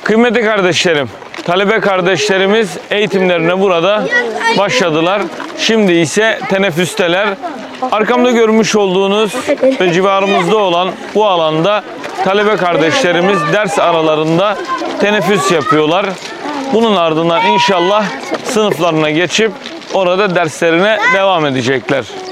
Kıymetli kardeşlerim, talebe kardeşlerimiz eğitimlerine burada başladılar. Şimdi ise teneffüsteler. Arkamda görmüş olduğunuz ve civarımızda olan bu alanda talebe kardeşlerimiz ders aralarında teneffüs yapıyorlar. Bunun ardından inşallah sınıflarına geçip orada derslerine devam edecekler.